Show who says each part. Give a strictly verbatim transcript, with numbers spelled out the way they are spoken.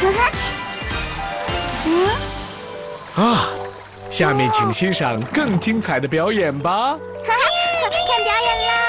Speaker 1: 嗯，啊，下面请欣赏更精彩的表演吧。
Speaker 2: 看表演啦！